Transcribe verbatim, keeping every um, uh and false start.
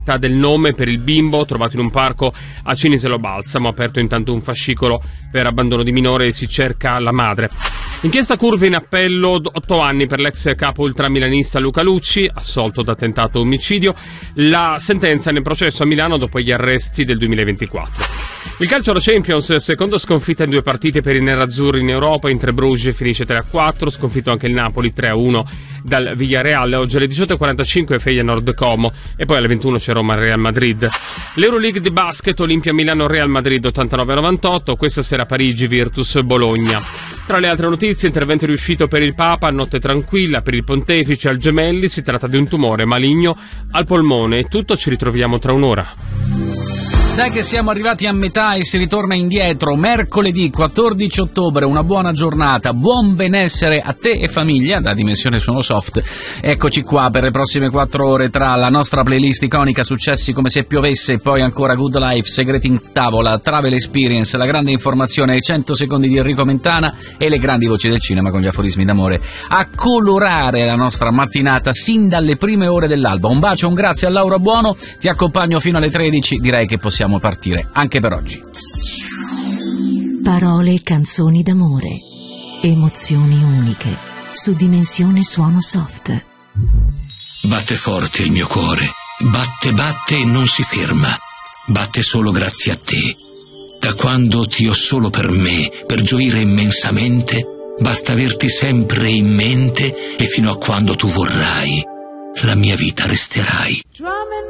del nome per il bimbo trovato in un parco a Ciniselo Balsamo. Aperto intanto un fascicolo per abbandono di minore e si cerca la madre. Inchiesta Curve in appello, otto anni per l'ex capo ultramilanista Luca Lucci, assolto da tentato omicidio. La sentenza nel processo a Milano dopo gli arresti del duemilaventiquattro. Il calcio alla Champions, seconda sconfitta in due partite per i nerazzurri in Europa. Inter Bruges finisce tre a quattro, sconfitto anche il Napoli tre a uno dal Villarreal. Oggi alle diciotto e quarantacinque Feyenoord Como e poi alle ventuno c'è Roma Real Madrid. L'Euroleague di basket, Olimpia Milano Real Madrid ottantanove a novantotto, questa sera Parigi Virtus Bologna. Tra le altre notizie, intervento riuscito per il Papa, notte tranquilla per il Pontefice al Gemelli, si tratta di un tumore maligno al polmone. È tutto, ci ritroviamo tra un'ora. Dai che siamo arrivati a metà e si ritorna indietro. Mercoledì quattordici ottobre, una buona giornata, buon benessere a te e famiglia da Dimensione Suono Soft. Eccoci qua per le prossime quattro ore tra la nostra playlist iconica Successi come se piovesse, poi ancora Good Life, Segreti in tavola, Travel Experience, la grande informazione, cento secondi di Enrico Mentana e le grandi voci del cinema con gli aforismi d'amore a colorare la nostra mattinata sin dalle prime ore dell'alba. Un bacio, un grazie a Laura Buono, ti accompagno fino alle tredici, direi che possiamo partire anche per oggi. Parole e canzoni d'amore, emozioni uniche su Dimensione Suono Soft. Batte forte il mio cuore, batte batte e non si ferma, batte solo grazie a te. Da quando ti ho solo per me, per gioire immensamente, basta averti sempre in mente e fino a quando tu vorrai, la mia vita resterai.